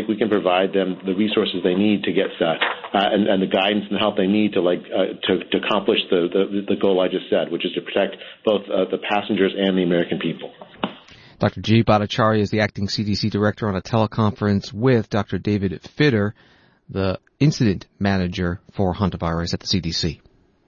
think we can provide them the resources they need to get that and the guidance and help they need to accomplish the goal I just said, which is to protect both the passengers and the American people. Dr. G. Bhattacharya is the acting CDC director on a teleconference with Dr. David Fitter, the incident manager for hantavirus at the CDC.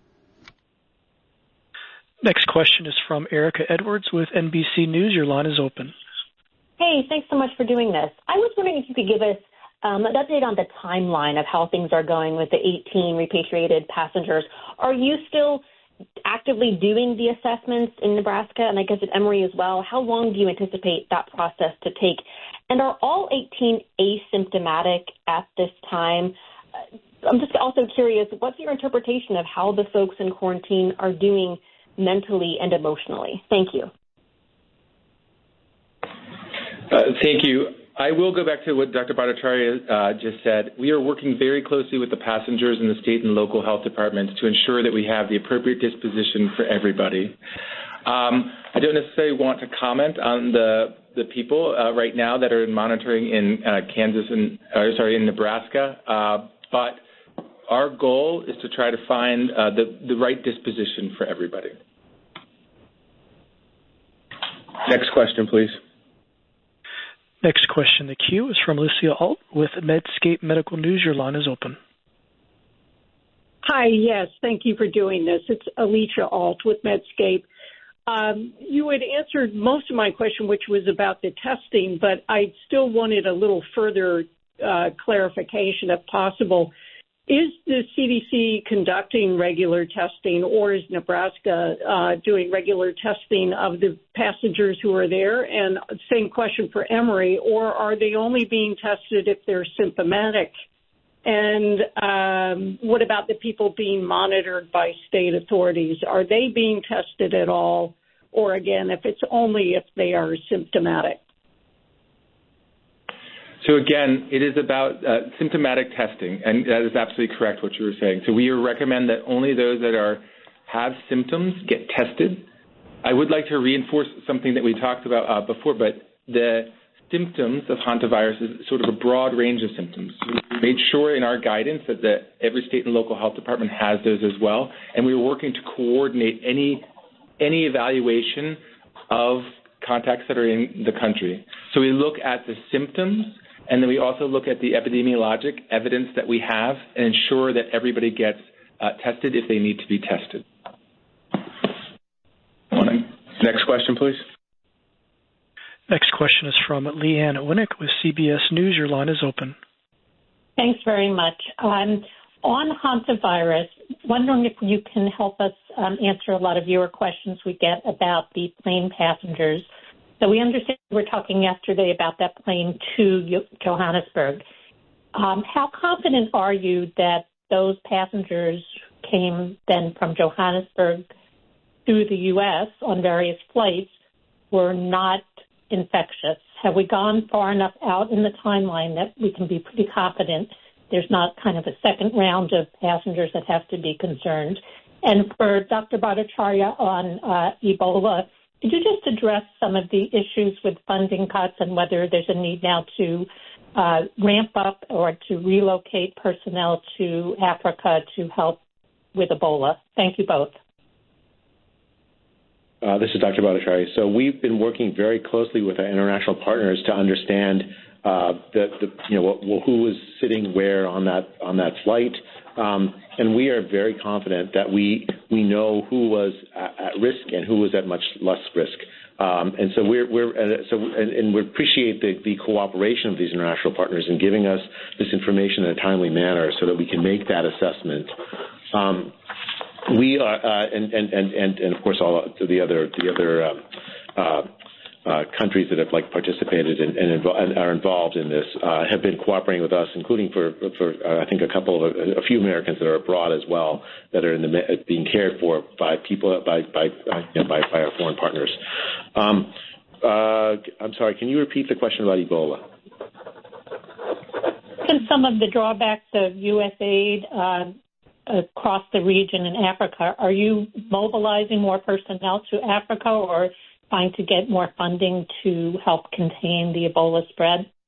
Next question is from Erica Edwards with NBC News. Your line is open. Hey, thanks so much for doing this. I was wondering if you could give us an update on the timeline of how things are going with the 18 repatriated passengers. Are you still actively doing the assessments in Nebraska, and I guess at Emory as well? How long do you anticipate that process to take? And are all 18 asymptomatic at this time? I'm just also curious, what's your interpretation of how the folks in quarantine are doing mentally and emotionally? Thank you. Thank you. I will go back to what Dr. Bhattacharya just said. We are working very closely with the passengers and the state and local health departments to ensure that we have the appropriate disposition for everybody. I don't necessarily want to comment on the people right now that are monitoring in in Nebraska, but our goal is to try to find the right disposition for everybody. Next question, please. Next question in the queue is from Alicia Alt with Medscape Medical News. Your line is open. Hi, yes, thank you for doing this. It's Alicia Alt with Medscape. You had answered most of my question, which was about the testing, but I still wanted a little further clarification, if possible. Is the CDC conducting regular testing, or is Nebraska doing regular testing of the passengers who are there? And same question for Emory, or are they only being tested if they're symptomatic? And what about the people being monitored by state authorities? Are they being tested at all, or again, if it's only if they are symptomatic? So again, it is about symptomatic testing, and that is absolutely correct what you were saying. So we recommend that only those that have symptoms get tested. I would like to reinforce something that we talked about before, but the symptoms of hantavirus is sort of a broad range of symptoms. We made sure in our guidance that every state and local health department has those as well, and we were working to coordinate any evaluation of contacts that are in the country. So we look at the symptoms, and then we also look at the epidemiologic evidence that we have and ensure that everybody gets tested if they need to be tested. Next question, please. Next question is from Leanne Winnick with CBS News. Your line is open. Thanks very much. On hantavirus, wondering if you can help us answer a lot of your questions we get about the plane passengers. So we understand we were talking yesterday about that plane to Johannesburg. How confident are you that those passengers came then from Johannesburg to the U.S. on various flights were not infectious? Have we gone far enough out in the timeline that we can be pretty confident there's not kind of a second round of passengers that have to be concerned? And for Dr. Bhattacharya on Ebola, could you just address some of the issues with funding cuts and whether there's a need now to ramp up or to relocate personnel to Africa to help with Ebola? Thank you both. This is Dr. Bhattacharya. So we've been working very closely with our international partners to understand who was sitting where on that flight, and we are very confident that we know who was at risk and who was at much less risk. And so we appreciate the cooperation of these international partners in giving us this information in a timely manner so that we can make that assessment. We are, and of course, all the other countries that have participated and are involved in this have been cooperating with us, including for I think a few Americans that are abroad as well that are being cared for by people by our foreign partners. I'm sorry. Can you repeat the question about Ebola? Can some of the drawbacks of U.S. aid across the region in Africa, are you mobilizing more personnel to Africa or trying to get more funding to help contain the Ebola spread?